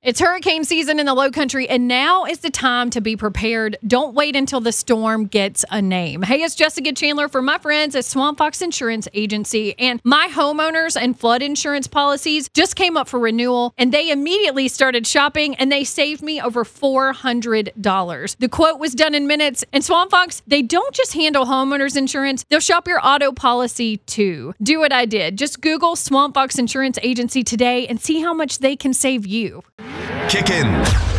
It's hurricane season in the Low Country, and now is the time to be prepared. Don't wait until the storm gets a name. Hey, it's Jessica Chandler for my friends at Swamp Fox Insurance Agency, and my homeowners and flood insurance policies just came up for renewal, and they immediately started shopping, and they saved me over $400. The quote was done in minutes, and Swamp Fox, they don't just handle homeowners insurance, they'll shop your auto policy too. Do what I did. Just Google Swamp Fox Insurance Agency today and see how much they can save you. Kick in.